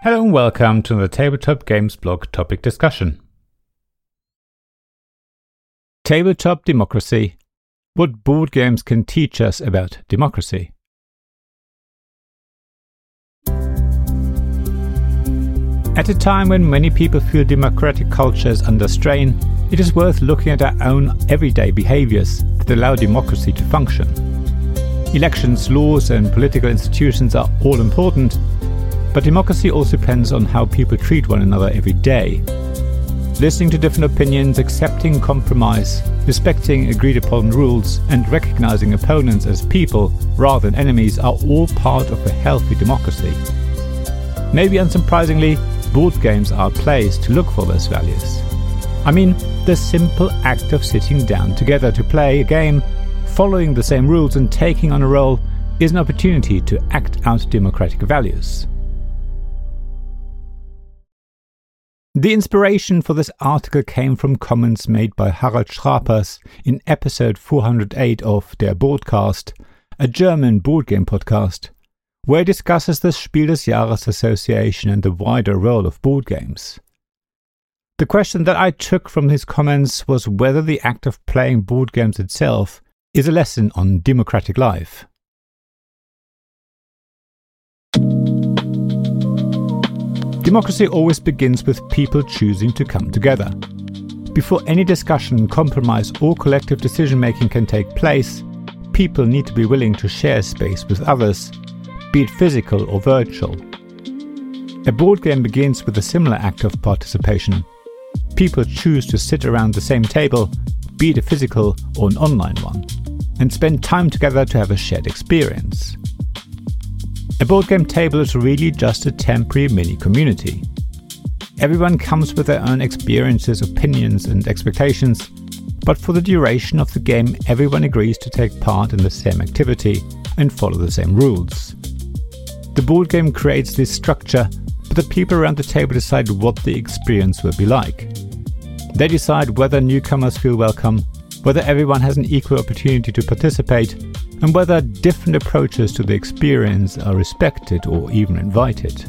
Hello and welcome to the Tabletop Games blog topic discussion. Tabletop democracy. What board games can teach us about democracy. At a time when many people feel democratic culture is under strain, it is worth looking at our own everyday behaviors that allow democracy to function. Elections, laws, and political institutions are all important, but democracy also depends on how people treat one another every day. Listening to different opinions, accepting compromise, respecting agreed upon rules, and recognizing opponents as people rather than enemies are all part of a healthy democracy. Maybe unsurprisingly, board games are a place to look for those values. I mean, the simple act of sitting down together to play a game, following the same rules and taking on a role is an opportunity to act out democratic values. The inspiration for this article came from comments made by Harald Schrapers in episode 408 of Der Boardcast, a German board game podcast, where he discusses the Spiel des Jahres Association and the wider role of board games. The question that I took from his comments was whether the act of playing board games itself is a lesson on democratic life. Democracy always begins with people choosing to come together. Before any discussion, compromise, or collective decision-making can take place, people need to be willing to share space with others, be it physical or virtual. A board game begins with a similar act of participation. People choose to sit around the same table, be it a physical or an online one, and spend time together to have a shared experience. A board game table is really just a temporary mini-community. Everyone comes with their own experiences, opinions and expectations, but for the duration of the game everyone agrees to take part in the same activity and follow the same rules. The board game creates this structure, but the people around the table decide what the experience will be like. They decide whether newcomers feel welcome, whether everyone has an equal opportunity to participate, and whether different approaches to the experience are respected or even invited.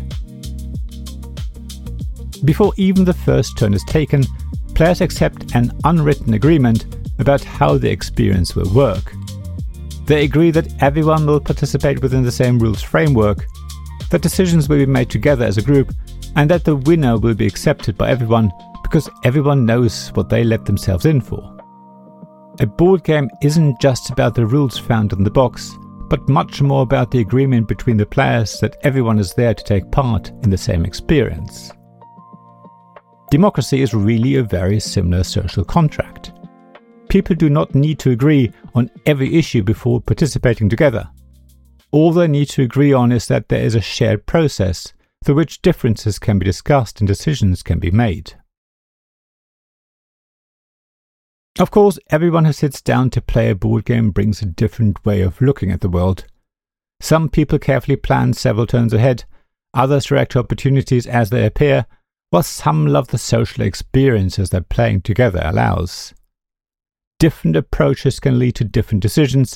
Before even the first turn is taken, players accept an unwritten agreement about how the experience will work. They agree that everyone will participate within the same rules framework, that decisions will be made together as a group, and that the winner will be accepted by everyone because everyone knows what they let themselves in for. A board game isn't just about the rules found in the box, but much more about the agreement between the players that everyone is there to take part in the same experience. Democracy is really a very similar social contract. People do not need to agree on every issue before participating together. All they need to agree on is that there is a shared process through which differences can be discussed and decisions can be made. Of course, everyone who sits down to play a board game brings a different way of looking at the world. Some people carefully plan several turns ahead, others react to opportunities as they appear, while some love the social experiences that playing together allows. Different approaches can lead to different decisions,